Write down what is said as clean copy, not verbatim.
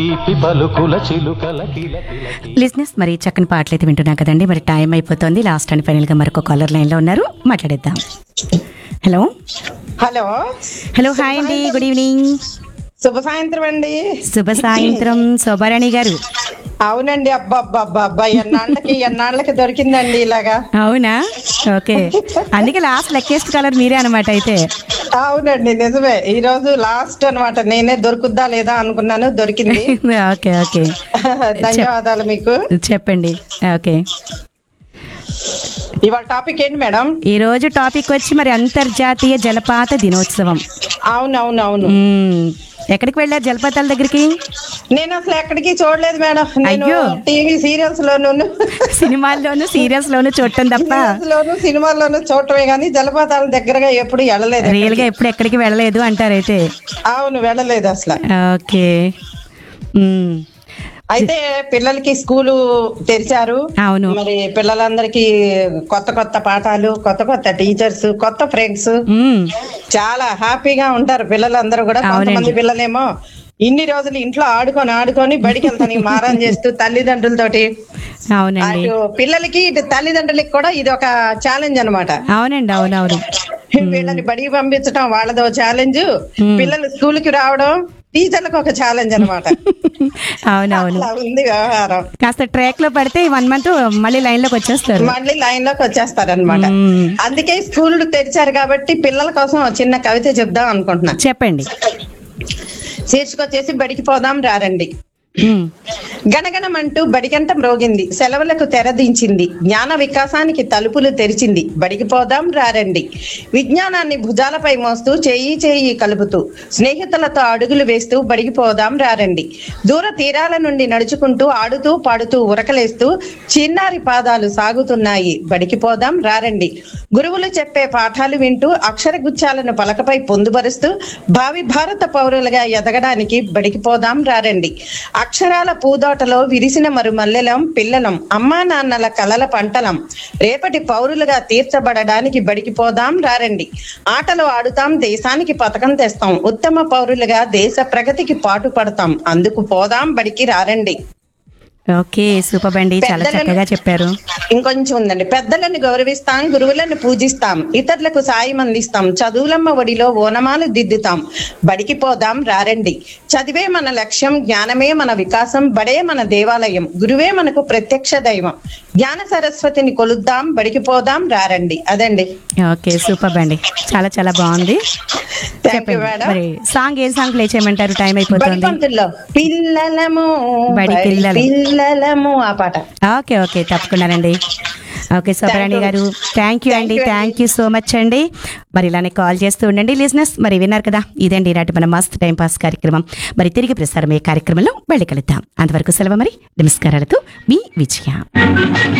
లిజినెస్ మరి చక్కని పాటలు అయితే వింటున్నాం కదండి. మరి టైం అయిపోతుంది. లాస్ట్ అండ్ ఫైనల్ గా మరొక కాలర్ లైన్ లో ఉన్నారు, మాట్లాడేద్దాం. హలో హలో హలో, హాయ్ అండి, గుడ్ ఈవినింగ్. శుభ సాయంత్రం అండి. శుభ సాయంత్రం శోభారాణి గారు. అవునండి, అబ్బా అబ్బా అబ్బా అబ్బా, ఎన్నాళ్ళకి దొరికిందండి ఇలాగా. అవునా, ఓకే. అందుకే లాస్ట్ లెక్కెస్ట్ కలర్ మీరే అనమాట అయితే. అవునండి, నిజమే. ఈ రోజు లాస్ట్ అన్నమాట. నేనే దొరుకుద్దా లేదా అనుకున్నాను, దొరికింది. ఓకే ఓకే, ధన్యవాదాలు మీకు. చెప్పండి. ఓకే, ఇవాళ టాపిక్ ఏంటి మేడం? ఈ రోజు టాపిక్ వచ్చి మరి అంతర్జాతీయ జలపాత దినోత్సవం. అవునవునవును. ఎక్కడికి వెళ్ళారు జలపాతాల దగ్గరికి? నేను అసలు ఎక్కడికి చూడలేదు మేడం. నేను అయ్యో. టీవీ సీరియల్స్ లోను, సినిమాల్లోను సీరియల్స్ లోను చూడటం తప్ప సినిమాల్లోనూ చూడటమే గానీ జలపాతాల దగ్గరగా ఎప్పుడు వెళ్ళలేదు. రియల్ గా ఎప్పుడు ఎక్కడికి వెళ్ళలేదు అంటారైతే. అవును, వెళ్ళలేదు అసలు. ఓకే. అయితే పిల్లలకి స్కూలు తెరిచారు. అవును. మరి పిల్లలందరికీ కొత్త కొత్త పాఠాలు, కొత్త కొత్త టీచర్స్, కొత్త ఫ్రెండ్స్, చాలా హ్యాపీగా ఉంటారు పిల్లలందరూ కూడా. కొంతమంది పిల్లలేమో ఇన్ని రోజులు ఇంట్లో ఆడుకొని బడికి వెళ్తాను మారం చేస్తూ తల్లిదండ్రులతోటి. అవునండి, అటు పిల్లలకి ఇటు తల్లిదండ్రులకి కూడా ఇది ఒక ఛాలెంజ్ అనమాట. అవునండి, అవునవును. వీళ్ళని బడికి పంపించడం వాళ్ళదో ఛాలెంజ్, పిల్లలు స్కూల్ కి రావడం టీచర్లకు ఒక ఛాలెంజ్ అనమాట. అవునవును, ఉంది వ్యవహారం. కాస్త ట్రాక్ లో పడితే 1 month మళ్ళీ లైన్ లోకి వచ్చేస్తారు. మళ్ళీ లైన్ లోకి వచ్చేస్తారు అనమాట. అందుకే స్కూల్ తెరిచారు కాబట్టి పిల్లల కోసం ఒక చిన్న కవిత చెప్దాం అనుకుంటున్నా. చెప్పండి. శీర్షిక వచ్చేసి బడికి పోదాం రారండి. గణగణమంటూ బడిగంట మ్రోగింది, సెలవులకు తెరదించింది, జ్ఞాన వికాసానికి తలుపులు తెరిచింది. బడికి పోదాం రారండి. విజ్ఞానాన్ని భుజాలపై మోస్తూ చేయి కలుపుతూ స్నేహితులతో అడుగులు వేస్తూ బడికి పోదాం రారండి. దూర తీరాల నుండి నడుచుకుంటూ ఆడుతూ పాడుతూ ఉరకలేస్తూ చిన్నారి పాదాలు సాగుతున్నాయి. బడికి పోదాం రారండి. గురువులు చెప్పే పాఠాలు వింటూ అక్షర గుచ్చాలను పలకపై పొందుపరుస్తూ భావి భారత పౌరులుగా ఎదగడానికి బడికి పోదాం రారండి. అక్షరాల పూదోటలో విరిసిన మల్లెలం పిల్లలం, అమ్మా నాన్నల కలల పంటలం, రేపటి పౌరులుగా తీర్చబడడానికి బడికి పోదాం రారండి. ఆటలు ఆడుతాం, దేశానికి పతకం తెస్తాం, ఉత్తమ పౌరులుగా దేశ ప్రగతికి పాటు పడతాం, అందుకు పోదాం బడికి రారండి. ఓకే, సూపర్ అండి, చాలా చక్కగా చెప్పారు. ఇంకొంచెం ఉందండి. పెద్దలను గౌరవిస్తాం, గురువులను పూజిస్తాం, ఇతరులకు సాయం అందిస్తాం, చదువులమ్మ ఒడిలో ఓనమాలు దిద్దుతాం, బడికి పోదాం రారండి. చదివే మన లక్ష్యం, జ్ఞానమే మన వికాసం, బడే మన దేవాలయం, గురువే మనకు ప్రత్యక్ష దైవం, జ్ఞాన సరస్వతిని కొలుద్దాం, బడికి పోదాం రారండి. అదండి. ఓకే, సూపర్ అండి, చాలా చాలా బాగుంది. చెప్పండి మరి సాంగ్, ఏ సాంగ్ ప్లే చేయమంటారు? టైం అయిపోతుంది. పిల్లలము పిల్లలము ఆ పాట. ఓకే ఓకే, తప్పకుండానండి. ఓకే శోభరాణి గారు, థ్యాంక్ యూ అండి, థ్యాంక్ యూ సో మచ్ అండి. మరి ఇలానే కాల్ చేస్తూ ఉండండి లిజనర్స్. మరి విన్నారు కదా, ఇదండి ఈనాటి మన మస్త్ టైం పాస్ కార్యక్రమం. మరి తిరిగి ప్రసారం ఈ కార్యక్రమంలో మళ్ళీ కలుద్దాం. అంతవరకు సెలవు మరి. నమస్కారాలతో మీ విజయ.